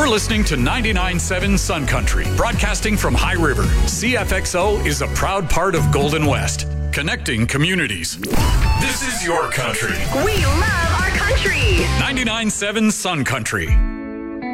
listening to 99.7 Sun Country, broadcasting from High River. CFXO is a proud part of Golden West, connecting communities. This is your country. We love our country. 99.7 Sun Country.